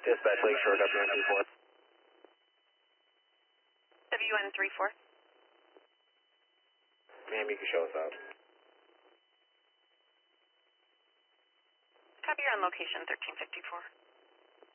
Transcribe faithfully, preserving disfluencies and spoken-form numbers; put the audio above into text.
Dispatch Lakeshore, W N three four. W N three four. Ma'am, you can show us out. Copy, you're on location thirteen fifty-four.